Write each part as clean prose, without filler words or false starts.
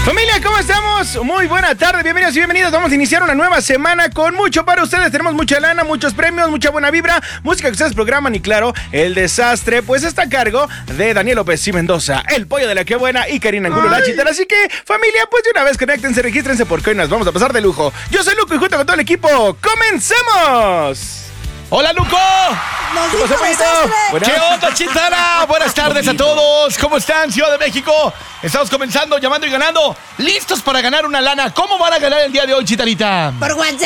Familia, ¿cómo estamos? Muy buena tarde, bienvenidos y bienvenidos. Vamos a iniciar una nueva semana con mucho para ustedes. Tenemos mucha lana, muchos premios, mucha buena vibra, música que ustedes programan y claro, el desastre pues está a cargo de Daniel López y Mendoza, el pollo de la que buena y Karina Angulo la chitara. Así que, familia, pues de una vez conéctense, regístrense porque hoy nos vamos a pasar de lujo. Yo soy Luco y junto con todo el equipo, ¡comencemos! ¡Hola, Luco! ¿Qué pasó, ¿Qué onda, Chitara? Buenas tardes a todos. ¿Cómo están, Ciudad de México? Estamos comenzando, llamando y ganando. ¿Listos para ganar una lana? ¿Cómo van a ganar el día de hoy, Chitarita? Por WhatsApp.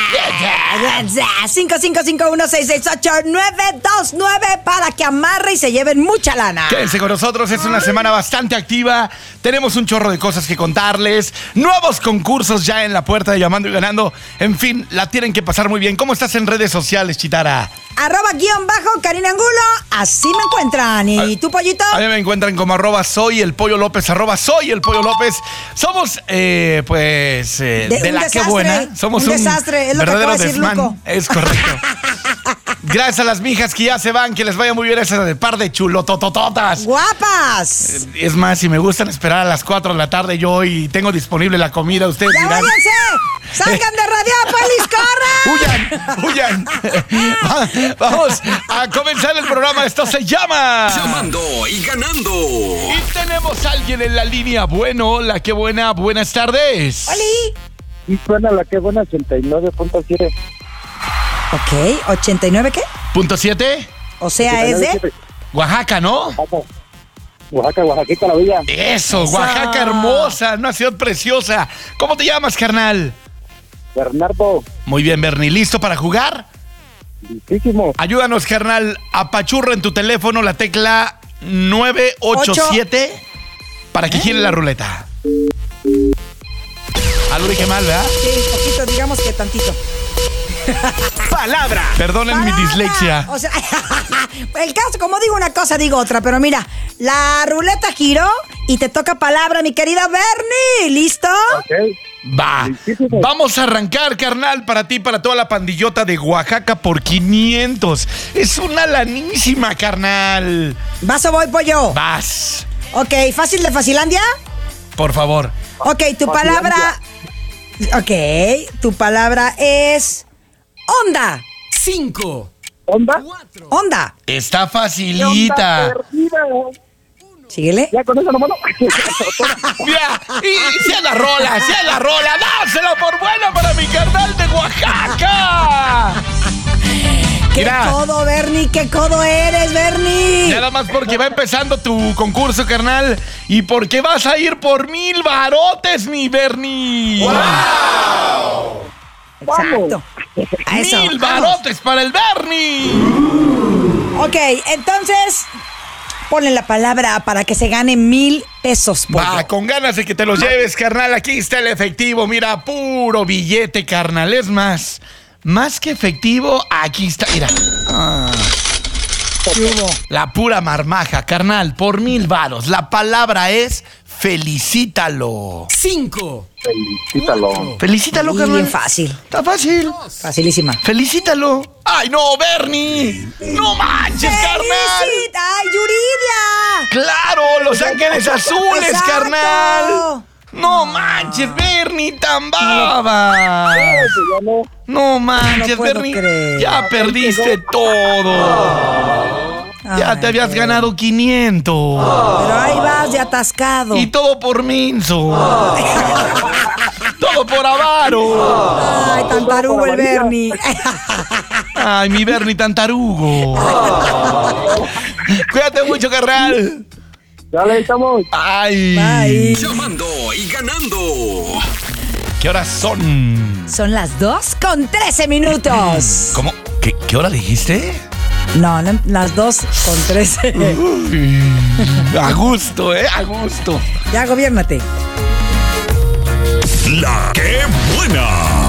5551668929 para que amarre y se lleven mucha lana. Quédense con nosotros, es una semana bastante activa. Tenemos un chorro de cosas que contarles. Nuevos concursos ya en la puerta de Llamando y Ganando. En fin, la tienen que pasar muy bien. ¿Cómo estás en redes sociales, Chitara? @Karina Angulo, así me encuentran. ¿Y tú, pollito? A mí me encuentran como @soyelpollolópez, @soyelpollolópez. Somos, de la que buena. Somos un desastre, es lo verdadero que decir, desmán. Luco. Es correcto. Gracias a las mijas que ya se van, que les vaya muy bien ese par de chulototototas. ¡Guapas! Es más, si me gustan esperar a las 4 de la tarde yo hoy tengo disponible la comida, ustedes ¡Ya dirán. váyanse! ¡Salgan de Radiopolis, corran! ¡Huyan! Vamos a comenzar el programa. Esto se llama Llamando y Ganando. Y tenemos a alguien en la línea. Bueno, la que buena, buenas tardes. ¡Oli! Y suena la que buena 89.7. Ok, ¿89 qué? ¿Punto 7? O sea, es de... Oaxaca, ¿no? Oaxaquita la villa. Eso, Oaxaca hermosa, una ciudad preciosa. ¿Cómo te llamas, carnal? Bernardo. Muy bien, Bernie. ¿Listo para jugar? Listísimo. Ayúdanos, carnal. Apachurra en tu teléfono la tecla 987 para que gire la ruleta. Algo dije mal, ¿verdad? Sí, poquito, digamos que tantito. Palabra. Perdonen mi dislexia. O sea, el caso, como digo una cosa, digo otra. Pero mira, la ruleta giró y te toca palabra, mi querida Bernie. ¿Listo? Ok. Va. Vamos a arrancar, carnal, para ti, para toda la pandillota de Oaxaca por 500. Es una lanísima, carnal. ¿Vas o voy, pollo? Vas. Ok, ¿fácil de Facilandia? Por favor. Ok, tu palabra... Ok, tu palabra es... Onda. 5. ¿Onda? Onda. Está facilita. Onda perdida. Síguele. Ya con eso nomás no. Mira, y si es la rola, dásela por buena para mi carnal de Oaxaca. ¡Qué Mira. codo, Bernie! ¡Qué codo eres, Bernie! Nada más porque va empezando tu concurso, carnal, y porque vas a ir por 1,000 barotes, mi Bernie. Vamos. Exacto. A eso. 1,000 vamos. barotes para el Bernie. Ok, entonces... Ponle la palabra para que se gane 1,000 pesos, pollo. Va, con ganas de que te los lleves, carnal. Aquí está el efectivo. Mira, puro billete, carnal. Es más que efectivo, aquí está. Mira. ¿Qué hubo? La pura marmaja, carnal. Por 1,000 varos. La palabra es felicítalo. 5. Felicítalo. Felicítalo, Sí, carnal. bien fácil. Está fácil. Facilísima. Felicítalo. ¡Ay, no, Bernie! ¡No manches, carnal! ¡Felicita! ¡Ay, Yuridia! ¡Claro! ¡Los Ángeles Azules, ¡Exacto! carnal! ¡No manches, Bernie, tan baba! Ya no. No manches, No puedo Bernie. creer. Ya perdiste todo. Ya te habías ganado 500. Pero ahí vas de atascado. Y todo por minso. Todo por avaro. Ay, tan tarugo el Bernie. Ay, mi Bernie tan tarugo. Cuídate mucho, carnal. Dale, estamos. Ay. Bye. Llamando y Ganando. ¿Qué horas son? Son las 2:13. ¿Cómo? ¿Qué hora dijiste? No, las 2:13. Uy, a gusto, a gusto. Ya, gobiérnate. La que buena.